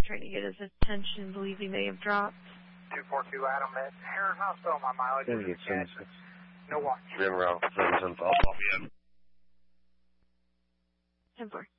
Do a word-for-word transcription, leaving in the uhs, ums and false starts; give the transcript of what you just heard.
trying to get his attention, believing they have dropped. two four two Adam at Heron Hospital. My mileage is at no watch. Rim around seven seven five. ten four.